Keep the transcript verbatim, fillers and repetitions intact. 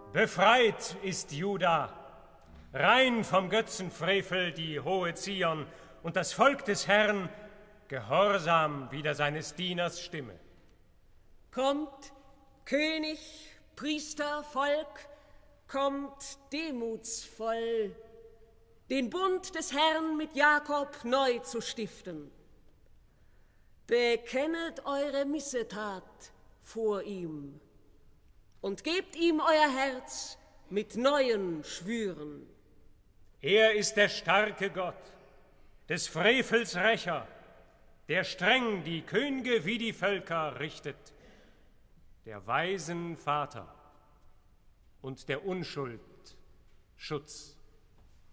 Befreit ist Juda, rein vom Götzenfrevel die hohe Zion und das Volk des Herrn gehorsam wider seines Dieners Stimme. Kommt, König, Priester, Volk, kommt demutsvoll, den Bund des Herrn mit Jakob neu zu stiften. Bekennet eure Missetat vor ihm und gebt ihm euer Herz mit neuen Schwüren. Er ist der starke Gott, des Frevels Rächer, der streng die Könge wie die Völker richtet, der Weisen Vater und der Unschuld Schutz.